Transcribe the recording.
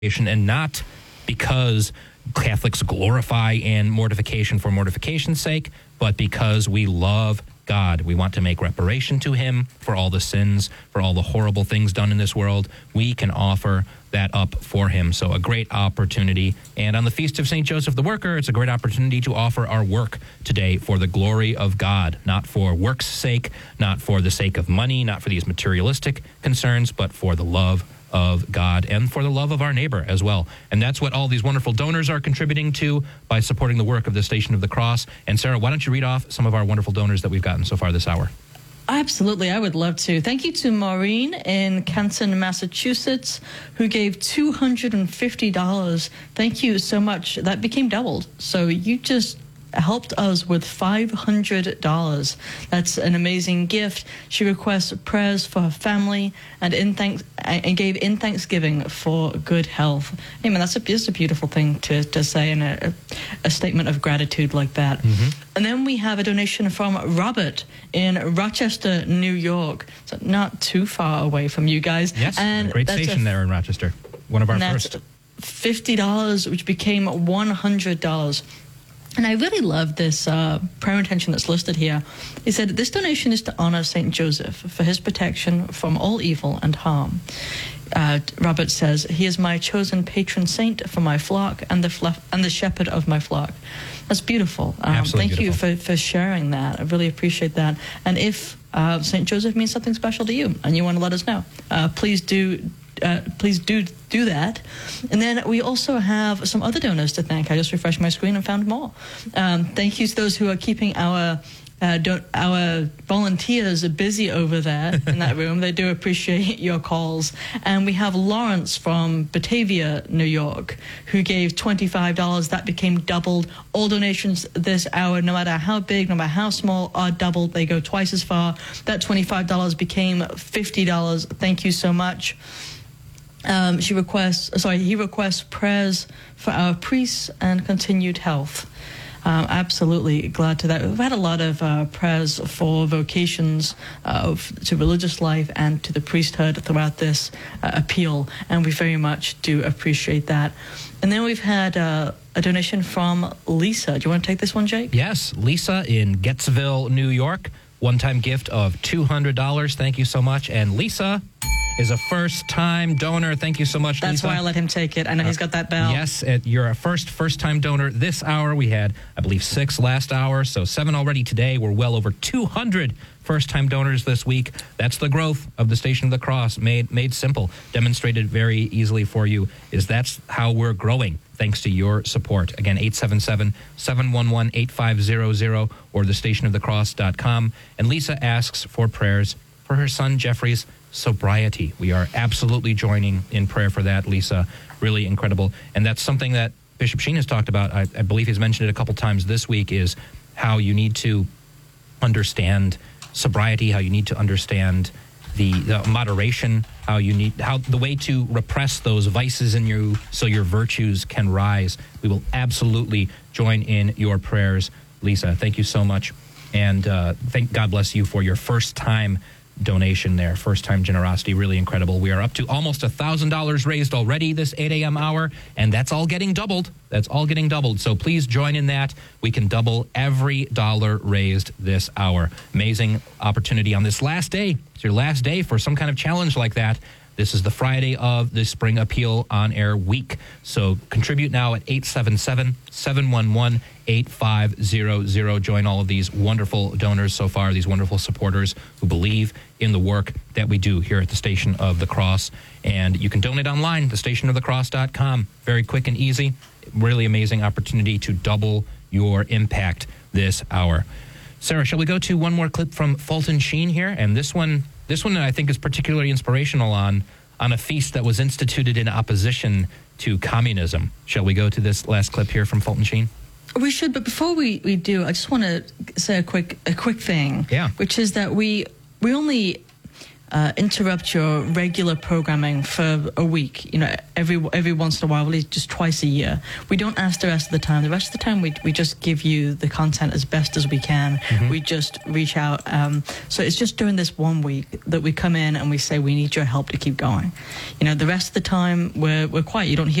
and not because Catholics glorify and mortification for mortification's sake, but because we love God. We want to make reparation to him for all the sins, for all the horrible things done in this world. We can offer that up for him. So a great opportunity. And on the Feast of St. Joseph the Worker, it's a great opportunity to offer our work today for the glory of God, not for work's sake, not for the sake of money, not for these materialistic concerns, but for the love of God and for the love of our neighbor as well. And that's what all these wonderful donors are contributing to by supporting the work of the Station of the Cross. And Sarah, why don't you read off some of our wonderful donors that we've gotten so far this hour? Absolutely, I would love to. Thank you to Maureen in Canton, Massachusetts, who gave $250. Thank you so much. That became doubled. So you just helped us with $500. That's an amazing gift. She requests prayers for her family and gave in thanksgiving for good health. Hey, man, that's a beautiful thing to say in a statement of gratitude like that. Mm-hmm. And then we have a donation from Robert in Rochester, New York. So not too far away from you guys. Yes, and a great station there in Rochester. One of our first. $50, which became $100. And I really love this prayer intention that's listed here. He said, this donation is to honor St. Joseph for his protection from all evil and harm. Robert says, he is my chosen patron saint for my flock and the shepherd of my flock. That's beautiful. Thank you for sharing that. I really appreciate that. And if St. Joseph means something special to you and you want to let us know, please do that. And then we also have some other donors to thank. I just refreshed my screen and found more. Thank you to those who are keeping our volunteers busy over there in that room. They do appreciate your calls. And we have Lawrence from Batavia, New York, who gave $25. That became doubled. All donations this hour, no matter how big, no matter how small, are doubled. They go twice as far. That $25 became $50. Thank you so much. He requests prayers for our priests and continued health. Absolutely glad to that. We've had a lot of prayers for vocations to religious life and to the priesthood throughout this appeal, and we very much do appreciate that. And then we've had a donation from Lisa. Do you want to take this one, Jake? Yes, Lisa in Gettsville, New York. One-time gift of $200. Thank you so much. And Lisa is a first-time donor. Thank you so much, That's Lisa. why I let him take it. I know he's got that bell. Yes, you're a first-time donor this hour. We had, I believe, 6 last hour, so 7 already today. We're well over 200 first-time donors this week. That's the growth of the Station of the Cross, made simple, demonstrated very easily for you, that's how we're growing, thanks to your support. Again, 877-711-8500 or thestationofthecross.com. And Lisa asks for prayers for her son Jeffrey's sobriety. We are absolutely joining in prayer for that, Lisa. Really incredible. And that's something that Bishop Sheen has talked about. I believe he's mentioned it a couple times this week, is how you need to understand sobriety, how you need to understand the moderation, how the way to repress those vices in you so your virtues can rise. We will absolutely join in your prayers, Lisa. Thank you so much. And God bless you for your first-time donation there, first-time generosity. Really incredible. We are up to almost $1,000 raised already this 8 a.m. hour, and that's all getting doubled. So please join in that. We can double every dollar raised this hour. Amazing opportunity on this last day. It's your last day for some kind of challenge like that. This is the Friday of the Spring Appeal On Air Week. So contribute now at 877-711-8500. Join all of these wonderful donors so far, these wonderful supporters who believe in the work that we do here at the Station of the Cross. And you can donate online, thestationofthecross.com. Very quick and easy. Really amazing opportunity to double your impact this hour. Sarah, shall we go to one more clip from Fulton Sheen here? And this one I think is particularly inspirational on a feast that was instituted in opposition to communism. Shall we go to this last clip here from Fulton Sheen? We should, but before we do, I just want to say a quick thing. Yeah. Which is that we only interrupt your regular programming for a week. You know, every once in a while, really just twice a year. We don't ask the rest of the time. The rest of the time, we just give you the content as best as we can. We just reach out. So it's just during this 1 week that we come in and we say we need your help to keep going. You know, the rest of the time we're quiet. You don't hear